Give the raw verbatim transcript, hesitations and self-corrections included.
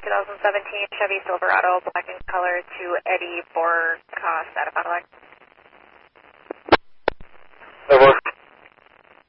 twenty seventeen Chevy Silverado, black in color, to Eddie for cost out of Cadillac. That works.